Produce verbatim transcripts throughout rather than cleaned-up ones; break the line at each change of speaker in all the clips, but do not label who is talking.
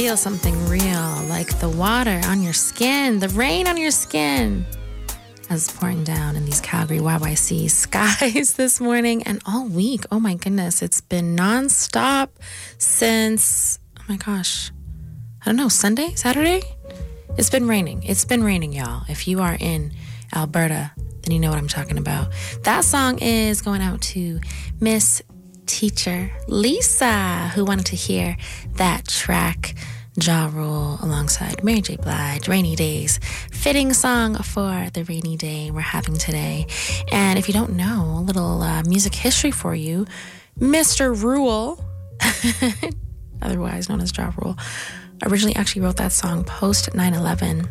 Feel something real, like the water on your skin, the rain on your skin, as it's pouring down in these Calgary Y Y C skies this morning and all week. Oh my goodness, it's been nonstop since, oh my gosh, I don't know, Sunday, Saturday? It's been raining. It's been raining, y'all. If you are in Alberta, then you know what I'm talking about. That song is going out to Miss Teacher Lisa, who wanted to hear that track, Ja Rule, alongside Mary J. Blige, Rainy Days. Fitting song for the rainy day we're having today. And if you don't know, a little uh, music history for you. Mister Rule, otherwise known as Ja Rule, originally actually wrote that song post nine eleven.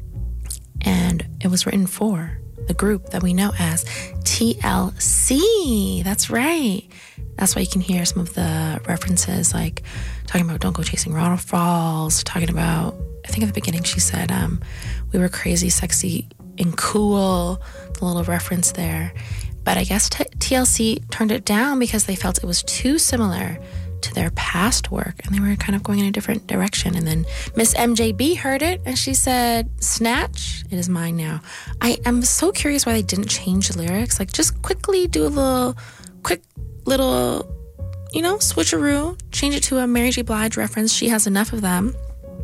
And it was written for the group that we know as T L C. That's right. That's why you can hear some of the references, like talking about don't go chasing waterfalls, talking about, I think at the beginning she said, um, we were crazy, sexy, and cool, the little reference there. But I guess t- T L C turned it down because they felt it was too similar to their past work and they were kind of going in a different direction. And then Miss M J B heard it and she said, snatch, it is mine now. I am so curious why they didn't change the lyrics. Like, just quickly do a little, quick little, you know, switcheroo, change it to a Mary J. Blige reference. She has enough of them.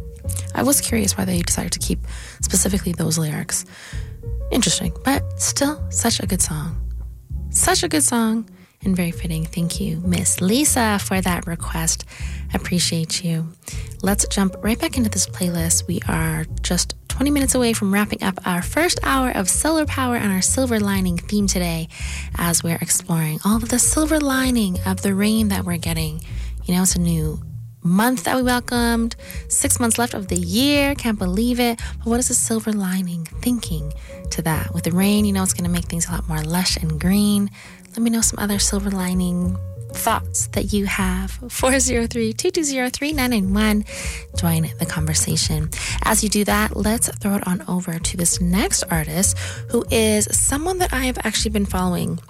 I was curious why they decided to keep specifically those lyrics. Interesting, but still such a good song. Such a good song and very fitting. Thank you, Miss Lisa, for that request. Appreciate you. Let's jump right back into this playlist. We are just twenty minutes away from wrapping up our first hour of Solar Power and our silver lining theme today, as we're exploring all of the silver lining of the rain that we're getting. You know, it's a new month that we welcomed, six months left of the year. Can't believe it. But what is the silver lining thinking to that? With the rain, you know, it's going to make things a lot more lush and green. Let me know some other silver lining thoughts that you have. four oh three, two two zero, three nine nine one. Join the conversation. As you do that, let's throw it on over to this next artist, who is someone that I have actually been following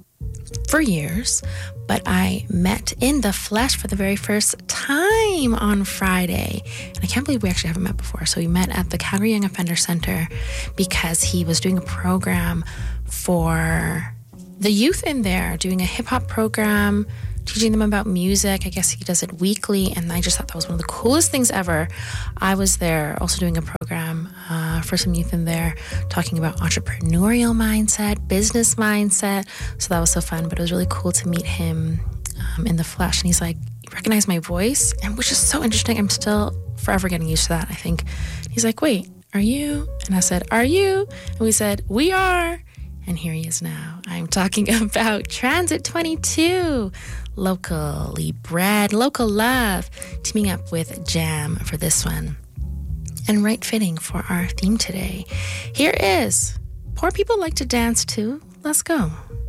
for years, but I met in the flesh for the very first time on Friday. And I can't believe we actually haven't met before. So we met at the Calgary Young Offender Center because he was doing a program for the youth in there, doing a hip-hop program, teaching them about music. I guess he does it weekly, and I just thought that was one of the coolest things ever. I was there also doing a program uh, for some youth in there, talking about entrepreneurial mindset, business mindset. So that was so fun, but it was really cool to meet him um, in the flesh. And he's like, you recognize my voice? And which is so interesting. I'm still forever getting used to that, I think. He's like, wait, are you? And I said, are you? And we said, we are. And here he is now. I'm talking about Transit twenty-two, locally bred, local love, teaming up with Jam for this one. And right fitting for our theme today. Here is Poor People Like to Dance Too. Let's go.